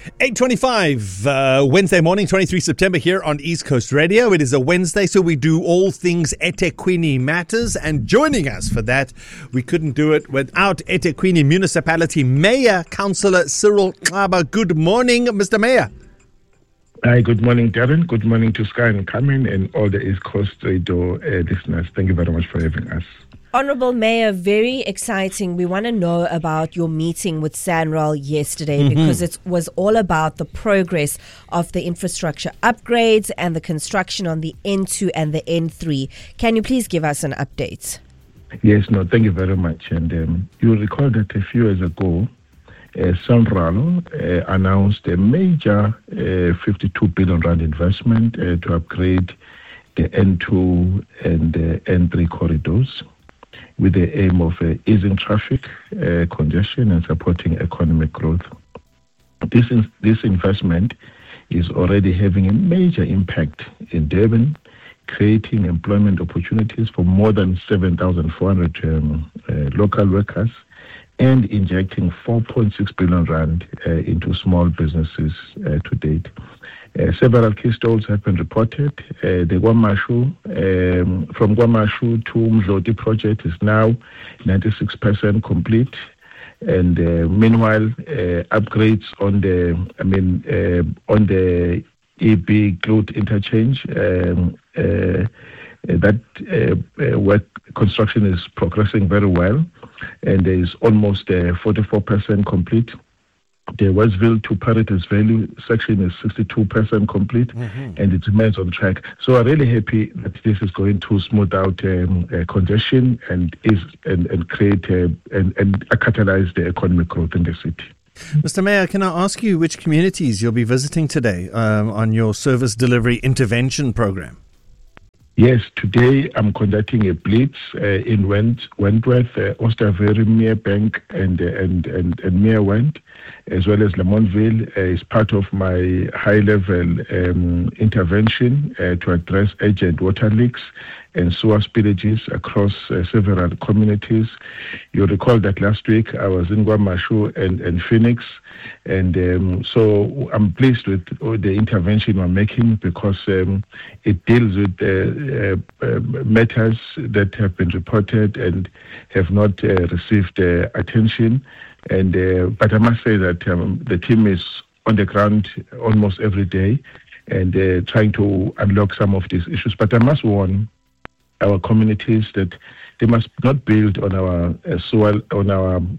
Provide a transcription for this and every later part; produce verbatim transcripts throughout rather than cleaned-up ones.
eight twenty-five, uh, Wednesday morning, twenty-third of September here on East Coast Radio. It is a Wednesday, so we do all things eThekwini Matters. And joining us for that, we couldn't do it without eThekwini Municipality Mayor, Councillor Cyril Xaba. Good morning, Mister Mayor. Hi, good morning, Darren. Good morning to Sky and Carmen and all the East Coast Radio uh, listeners. Thank you very much for having us. Honourable Mayor, very exciting. We want to know about your meeting with SANRAL yesterday mm-hmm. because it was all about the progress of the infrastructure upgrades and the construction on the N two and the N three. Can you please give us an update? Yes, no, thank you very much. And um, you'll recall that a few years ago, uh, SANRAL uh, announced a major uh, fifty-two billion rand investment uh, to upgrade the N two and the N three corridors, with the aim of uh, easing traffic uh, congestion and supporting economic growth. This in, this investment is already having a major impact in Durban, creating employment opportunities for more than seven thousand four hundred um, uh, local workers and injecting four point six billion rand uh, into small businesses uh, to date. Uh, several key stalls have been reported. Uh, the KwaMashu, um, from KwaMashu to Mdloti project is now ninety-six percent complete. And uh, meanwhile, uh, upgrades on the, I mean, uh, on the E B Cloud interchange, um, uh, that uh, uh, work construction is progressing very well, and there is almost uh, forty-four percent complete. The Westville to Paradise Valley section is sixty-two percent complete, mm-hmm. and it remains on track. So I'm really happy that this is going to smooth out um, uh, congestion and is and, and create uh, and, and catalyze the economic growth in the city. Mister Mayor, can I ask you which communities you'll be visiting today um, on your service delivery intervention program? Yes, today I'm conducting a blitz uh, in Went, Wentworth, uh, Oosterweri, Merebank, and, uh, and, and, and Meerwent, as well as Lamontville, uh, is part of my high-level um, intervention uh, to address urgent water leaks and sewer spillages across uh, several communities. You'll recall that last week I was in KwaMashu and, and Phoenix, and um, so I'm pleased with the intervention we're making because um, it deals with uh, uh, matters that have been reported and have not uh, received uh, attention. And uh, but I must say that um, the team is on the ground almost every day and uh, trying to unlock some of these issues. But I must warn our communities that they must not build on our uh, sewer on our um,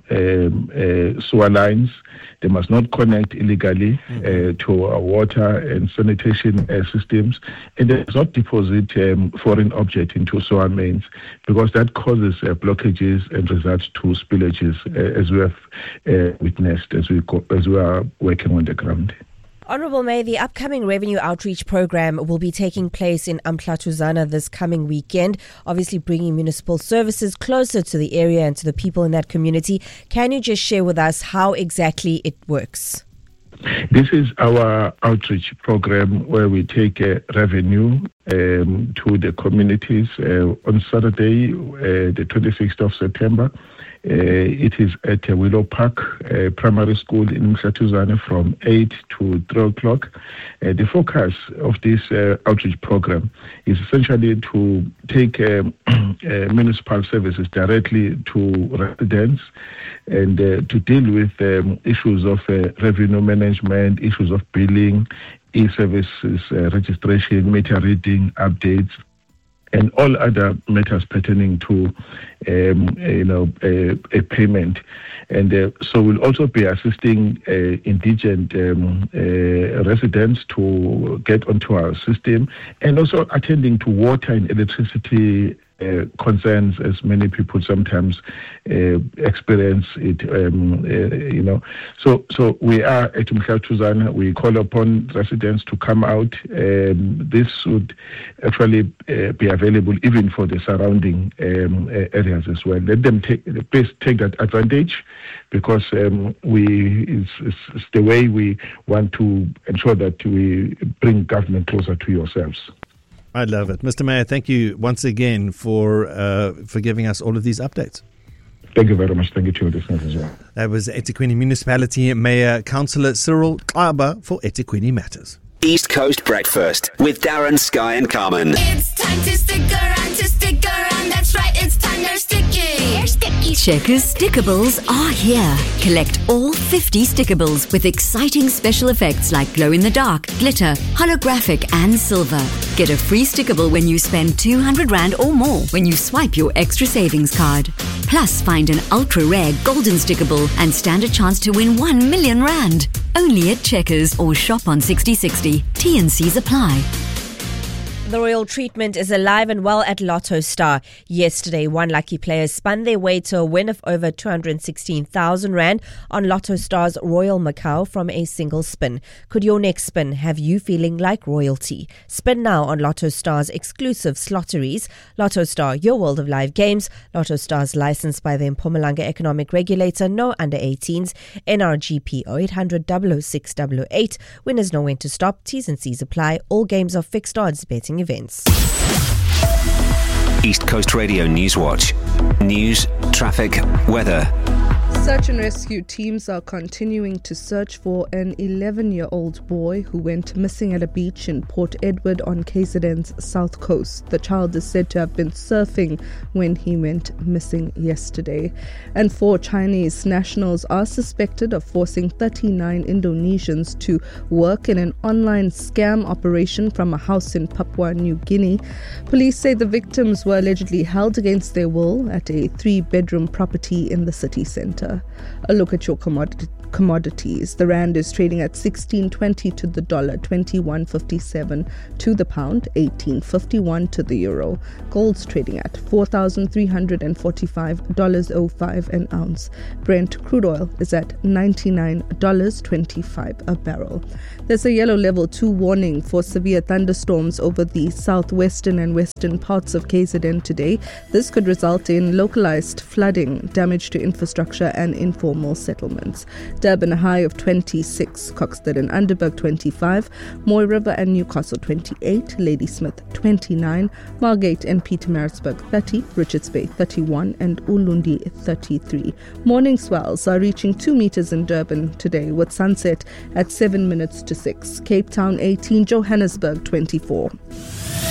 uh, sewer lines. They must not connect illegally uh, to our water and sanitation uh, systems, and they must not deposit um, foreign objects into sewer mains because that causes uh, blockages and results to spillages, uh, as we have uh, witnessed as we go, as we are working on the ground. Honourable Mayor, the upcoming revenue outreach program will be taking place in Amhlatuzana this coming weekend, obviously bringing municipal services closer to the area and to the people in that community. Can you just share with us how exactly it works? This is our outreach program where we take uh, revenue um, to the communities uh, on Saturday, uh, the twenty-sixth of September. Uh, it is at uh, Willow Park uh, Primary School in Mhlatuzane from eight to three o'clock. Uh, the focus of this uh, outreach program is essentially to take uh, uh, municipal services directly to residents and uh, to deal with um, issues of uh, revenue management, issues of billing, e-services, uh, registration, meter reading, updates, and all other matters pertaining to, um, you know, a, a payment. And uh, so we'll also be assisting uh, indigent um, uh, residents to get onto our system and also attending to water and electricity uh, concerns, as many people sometimes uh, experience it, um, uh, you know. So so we are at Mhlatuzane. We call upon residents to come out. Um, this would actually uh, be available even for the surrounding um, areas as well. Let them take, please take that advantage, because um, we it's, it's, it's the way we want to ensure that we bring government closer to yourselves. I love it. Mister Mayor, thank you once again for uh, for giving us all of these updates. Thank you very much. Thank you to your listeners as well. That was eThekwini Municipality Mayor Councillor Cyril Xaba for eThekwini Matters. East Coast Breakfast with Darren, Sky and Carmen. It's time to stick around, to stick around. That's right, it's time they're sticky. They're sticky. Checkers Stickables are here. Collect all fifty Stickables with exciting special effects like glow-in-the-dark, glitter, holographic and silver. Get a free Stickable when you spend two hundred rand or more when you swipe your extra savings card. Plus, find an ultra-rare golden Stickable and stand a chance to win one million rand. Only at Checkers or shop on sixty sixty. T and C's apply. The royal treatment is alive and well at Lotto Star. Yesterday, one lucky player spun their way to a win of over two hundred sixteen thousand rand on Lotto Star's Royal Macau from a single spin. Could your next spin have you feeling like royalty? Spin now on Lotto Star's exclusive slotteries. Lotto Star, your world of live games. Lotto Star's licensed by the Mpumalanga Economic Regulator. No under eighteens. N R G P oh eight hundred, double oh six, double oh eight. Winners know when to stop. T's and C's apply. All games are fixed odds betting events. East Coast Radio Newswatch. News, traffic, weather. Search and rescue teams are continuing to search for an eleven-year-old boy who went missing at a beach in Port Edward on K Z N's south coast. The child is said to have been surfing when he went missing yesterday. And four Chinese nationals are suspected of forcing thirty-nine Indonesians to work in an online scam operation from a house in Papua New Guinea. Police say the victims were allegedly held against their will at a three-bedroom property in the city centre. A look at your commodity. Commodities. The rand is trading at sixteen twenty to the dollar, twenty-one fifty-seven to the pound, eighteen fifty-one to the euro. Gold's trading at four thousand three hundred forty-five dollars oh five an ounce. Brent crude oil is at ninety-nine dollars and twenty-five cents a barrel. There's a yellow level two warning for severe thunderstorms over the southwestern and western parts of K Z N today. This could result in localized flooding, damage to infrastructure and informal settlements. Durban a high of twenty-six, Coxted and Underberg twenty-five, Moy River and Newcastle twenty-eight, Ladysmith twenty-nine, Margate and Pietermaritzburg thirty, Richards Bay thirty-one and Ulundi thirty-three. Morning swells are reaching two meters in Durban today with sunset at seven minutes to six. Cape Town eighteen, Johannesburg twenty-four.